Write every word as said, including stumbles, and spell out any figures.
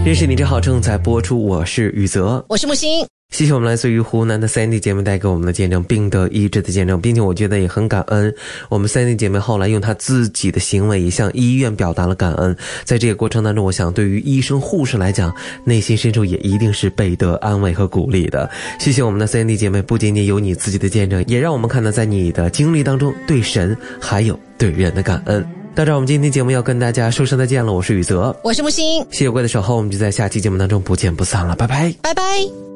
认识你真好正在播出，我是宇泽， 我是木星。 谢谢我们来自于湖南的三弟姐妹带给我们的见证，病得医治的见证，并且我觉得也很感恩，我们三弟姐妹后来用她自己的行为也向医院表达了感恩。在这个过程当中，我想对于医生护士来讲，内心深处也一定是倍得安慰和鼓励的。谢谢我们的三弟姐妹，不仅仅有你自己的见证，也让我们看到在你的经历当中对神还有对人的感恩。到这我们今天节目要跟大家说声再见了，我是宇泽， 我是木星， 谢谢各位的守候，我们就在下期节目当中不见不散了，拜拜， 拜拜。